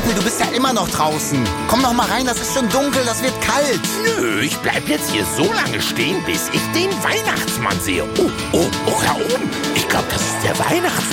Stapel, du bist ja immer noch draußen. Komm noch mal rein, das ist schon dunkel, das wird kalt. Nö, ich bleib jetzt hier so lange stehen, bis ich den Weihnachtsmann sehe. Oh, da oben. Ich glaube, das ist der Weihnachtsmann.